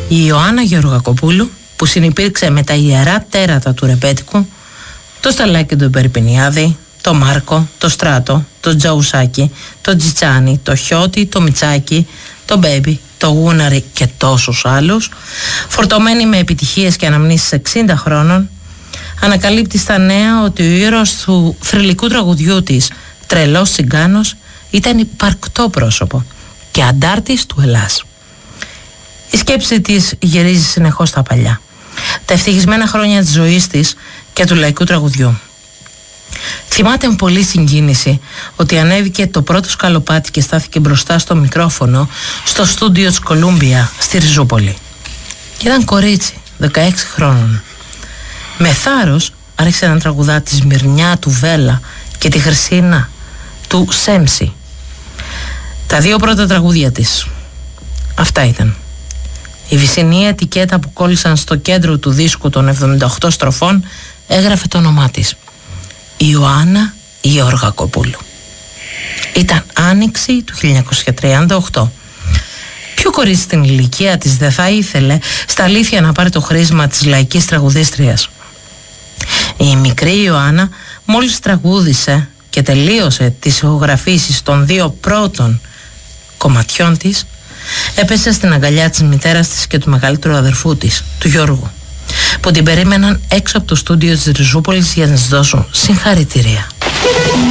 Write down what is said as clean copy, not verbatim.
Η Ιωάννα Γεωργακοπούλου, που συνυπήρξε με τα ιερά τέρατα του ρεπέτικου, το Σταλάκι τον Περπινιάδη, το Μάρκο, το Στράτο, το Τζαουσάκι, το Τζιτσάνι, το Χιώτη, το Μιτσάκι, το Μπέμπι, το Γούναρη και τόσους άλλους, φορτωμένη με επιτυχίες και αναμνήσεις 60 χρόνων, ανακαλύπτει στα νέα ότι ο ήρωας του θρυλικού τραγουδιού της, Τρελός Τσιγκάνος, ήταν υπαρκτό πρόσωπο και αντάρτης του Ελλάς. Η σκέψη της γυρίζει συνεχώς στα παλιά, τα ευτυχισμένα χρόνια της ζωής της και του λαϊκού τραγουδιού. Θυμάται με πολύ συγκίνηση ότι ανέβηκε το πρώτο σκαλοπάτι και στάθηκε μπροστά στο μικρόφωνο στο στούντιο της Κολούμπια στη Ριζούπολη. Και ήταν κορίτσι 16 χρόνων. Με θάρρος άρχισε να τραγουδά τη Σμυρνιά του Βέλα και τη Χρυσίνα του Σέμψη. Τα δύο πρώτα τραγούδια της αυτά ήταν. Η βυσσινή ετικέτα που κόλλησαν στο κέντρο του δίσκου των 78 στροφών έγραφε το όνομά της: Ιωάννα Γεωργακοπούλου. Ήταν άνοιξη του 1938. Ποιο κορίτσι στην ηλικία της δεν θα ήθελε στα αλήθεια να πάρει το χρήσμα της λαϊκής τραγουδίστριας? Η μικρή Ιωάννα μόλις τραγούδισε και τελείωσε τις ηχογραφήσεις των δύο πρώτων κομματιών της, έπεσε στην αγκαλιά της μητέρας της και του μεγαλύτερου αδερφού της, του Γιώργου, που την περίμεναν έξω από το στούντιο της Ριζούπολης για να της δώσουν συγχαρητήρια.